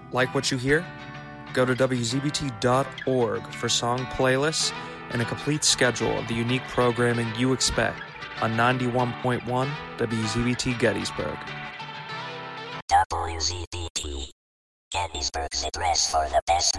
Like what you hear? Go to WZBT.org for song playlists and a complete schedule of the unique programming you expect on 91.1 WZBT Gettysburg. WZBT, Gettysburg's address for the best